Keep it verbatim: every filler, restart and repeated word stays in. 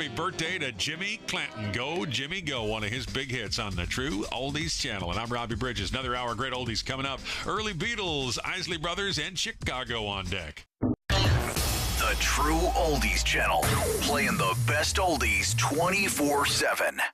happy birthday to Jimmy Clanton. Go, Jimmy, go. One of his big hits on the True Oldies channel. And I'm Robbie Bridges. Another hour of great oldies coming up. Early Beatles, Isley Brothers, and Chicago on deck. The True Oldies channel. Playing the best oldies twenty-four seven.